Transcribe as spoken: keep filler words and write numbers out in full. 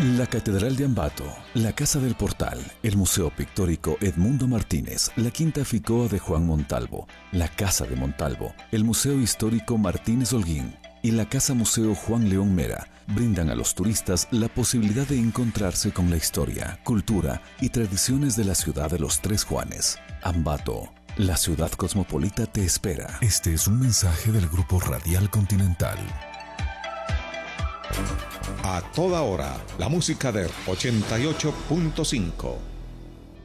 La Catedral de Ambato, la Casa del Portal, el Museo Pictórico Edmundo Martínez, la Quinta Ficoa de Juan Montalvo, la Casa de Montalvo, el Museo Histórico Martínez Holguín y la Casa Museo Juan León Mera brindan a los turistas la posibilidad de encontrarse con la historia, cultura y tradiciones de la ciudad de los Tres Juanes. Ambato, la ciudad cosmopolita te espera. Este es un mensaje del Grupo Radial Continental. A toda hora, la música de ochenta y ocho punto cinco.